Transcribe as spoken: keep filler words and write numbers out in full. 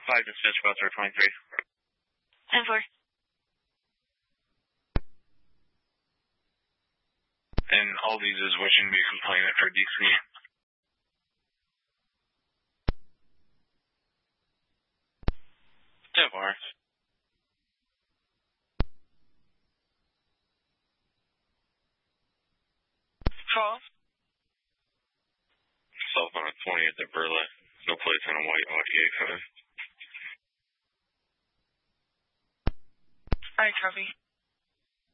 five, dispatch about zero twenty-three. ten four. And all these is wishing to be a complainant for D C. ten four. twelve. Cell phone at twentieth at Burla. No place on a white Audi A five. Alright, copy.